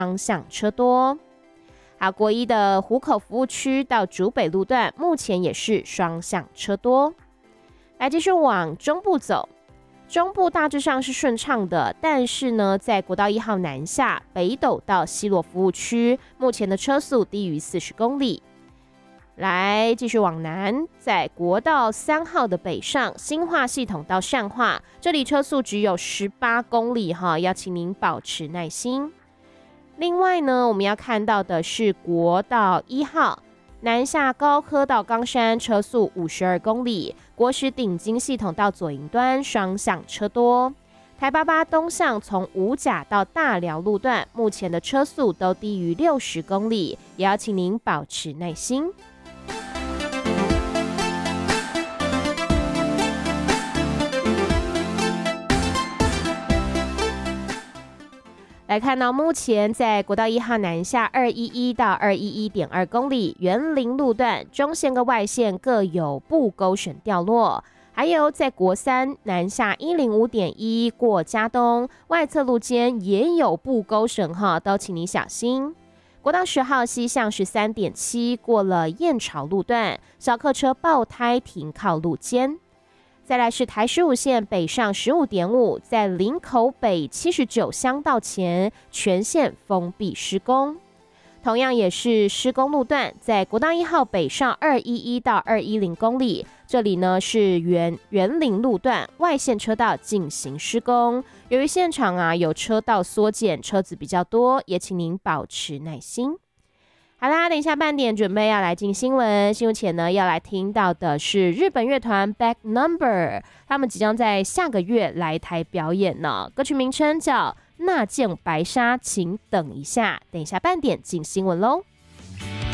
双向车多。好，国一的湖口服务区到竹北路段目前也是双向车多。来继续往中部走，中部大致上是顺畅的，但是呢，在国道1号南下北斗到西螺服务区，目前的车速低于40公里。来继续往南，在国道3号的北上新化系统到善化，这里车速只有18公里哈，要请您保持耐心。另外呢，我们要看到的是国道1号南下高科到冈山，车速52公里，国十顶金系统到左营端双向车多。台88东向从五甲到大寮路段，目前的车速都低于60公里，也要请您保持耐心。来看到目前在国道1号南下211到211.2公里，园林路段中线跟外线各有布勾绳掉落，还有在国3南下105.1过嘉东外侧路间也有布勾绳哈，都请你小心。国道10号西向13.7过了燕巢路段，小客车爆胎停靠路肩。再来是台15线北上15.5，在林口北79乡道前全线封闭施工。同样也是施工路段，在国道1号北上211到210公里，这里呢是园林路段外线车道进行施工。由于现场有车道缩减，车子比较多，也请您保持耐心。好啦，等一下半点准备要来进新闻，新闻前呢要来听到的是日本乐团 Back Number， 他们即将在下个月来台表演呢，歌曲名称叫那件白纱，请等一下，等一下半点进新闻咯。